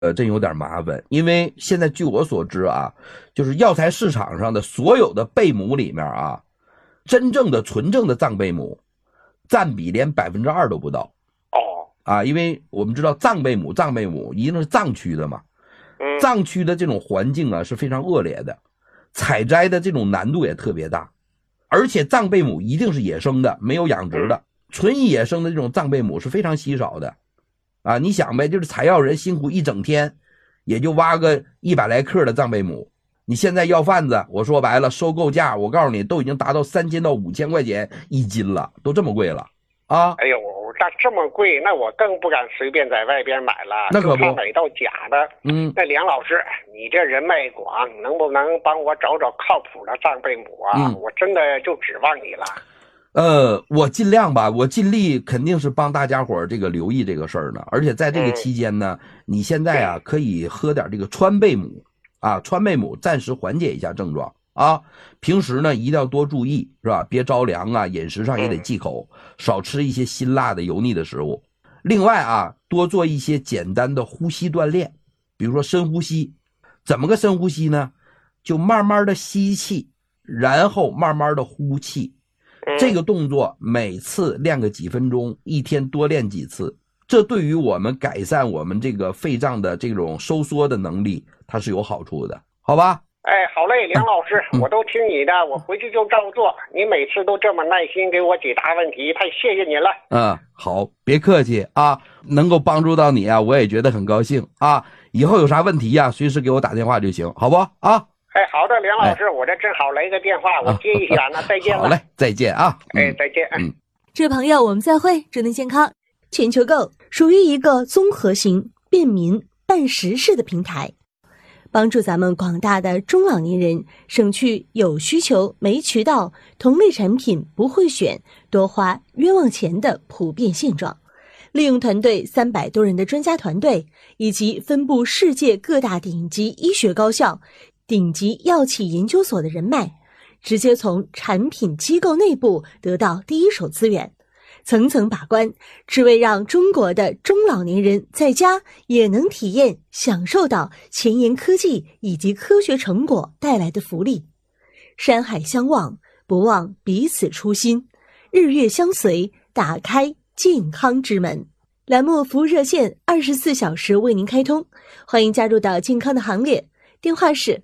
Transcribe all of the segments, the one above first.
真有点麻烦，因为现在据我所知啊，就是药材市场上的所有的贝母里面啊，真正的纯正的藏贝母占比连2%都不到。啊，因为我们知道藏贝母一定是藏区的嘛，藏区的这种环境啊是非常恶劣的，采摘的这种难度也特别大，而且藏贝母一定是野生的，没有养殖的，纯野生的这种藏贝母是非常稀少的。啊，你想呗，就是采药人辛苦一整天，也就挖个100来克的藏贝母。你现在药贩子，我说白了，收购价我告诉你都已经达到3000到5000块钱1斤了，都这么贵了啊！ 哎呦，那这么贵，那我更不敢随便在外边买了， 那可不， 就怕买到假的。那梁老师，你这人脉广，能不能帮我找找靠谱的藏贝母啊？我真的就指望你了。 我尽量吧，我尽力肯定是帮大家伙这个留意这个事儿呢。而且在这个期间呢，你现在啊可以喝点这个川贝母啊，川贝母暂时缓解一下症状啊。平时呢一定要多注意，是吧？别着凉啊，饮食上也得忌口，少吃一些辛辣的油腻的食物。另外啊，多做一些简单的呼吸锻炼，比如说深呼吸。怎么个深呼吸呢？就慢慢的吸气，然后慢慢的呼气。这个动作每次练个几分钟，一天多练几次，这对于我们改善我们这个肺脏的这种收缩的能力，它是有好处的，好吧？ 哎，好嘞，梁老师，我都听你的，我回去就照做。你每次都这么耐心给我解答问题，太谢谢你了。 好，别客气啊，能够帮助到你啊，我也觉得很高兴啊。以后有啥问题啊，随时给我打电话就行，好不啊？ 哎，好的，梁老师，我这正好来个电话，我接一下，那再见了。 好嘞，再见啊。 再见。 这位朋友，我们再会，祝您健康。全球购属于一个综合型、便民、办实事的平台，帮助咱们广大的中老年人省去有需求没渠道、同类产品不会选、多花冤枉钱的普遍现状。利用团队300多人的专家团队，以及分布世界各大顶级医学高校、顶级药企研究所的人脉，直接从产品机构内部得到第一手资源，层层把关，只为让中国的中老年人在家也能体验享受到前沿科技以及科学成果带来的福利。山海相望，不忘彼此初心，日月相随，打开健康之门。栏目服务热线24小时为您开通，欢迎加入到健康的行列，电话是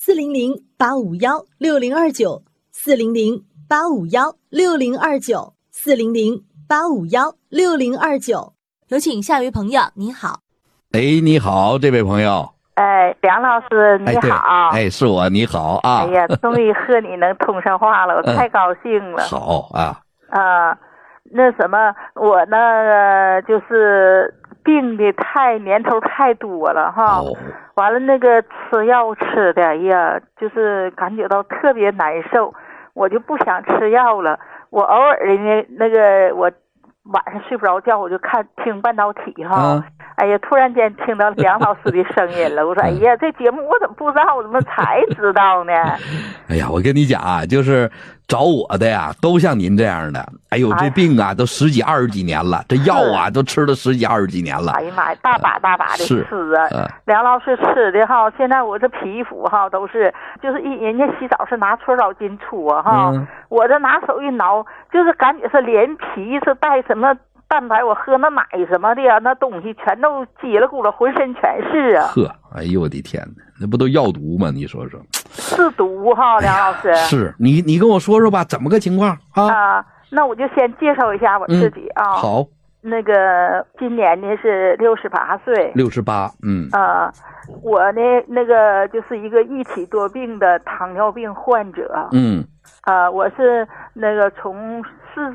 400-851-6029，400-851-6029，400-851-6029。有请下一位朋友，你好。 你好，这位朋友。 梁老师你好。 是我，你好啊。 哎呀，终于和你能通上话了，我太高兴了。 好啊。 那什么，我呢就是病的年头太多了哈。完了那个吃药吃的，哎呀，就是感觉到特别难受，我就不想吃药了。我偶尔的那个我晚上睡不着觉，我就听半导体哈。哎呀，突然间听到梁老师的声音了，我说哎呀，这节目我怎么不知道，我怎么才知道呢？ 哎呀，我跟你讲啊，就是找我的呀，都像您这样的。哎呦，这病啊，都10几20几年了，这药啊，都吃了10几20几年了。 哎呀妈呀，大把的吃啊！梁老师吃的哈，现在我这皮肤哈都是，就是人家洗澡是拿搓澡巾搓哈，我这拿手一挠，就是感觉是连皮是带什么蛋白，我喝那奶什么的呀，那东西全都叽里咕噜，浑身全是啊！ 哎呦我的天哪，那不都药毒吗？你说说， 是毒哈，梁老师。 是你跟我说说吧，怎么个情况啊？ 那我就先介绍一下我自己啊。 好。 那个今年呢是68岁。 68， 我呢那个就是一个一体多病的糖尿病患者。我是那个从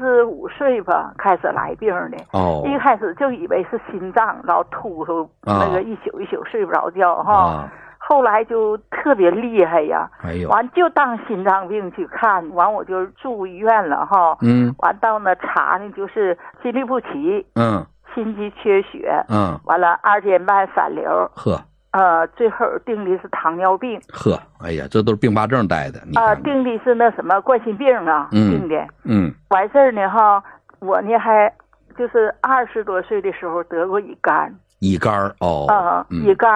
45岁吧开始来病的。一开始就以为是心脏，老突突，那个一宿一宿睡不着觉哈。后来就特别厉害呀，完就当心脏病去看，完我就住医院了哈。完到那查呢就是心律不齐，心肌缺血，完了2间半3流，最后定的是糖尿病。 哎呀，这都是并发症带的。 定的是那什么冠心病啊，定的。完事儿呢哈，我呢还就是20多岁的时候得过乙肝。 乙肝哦， 乙肝。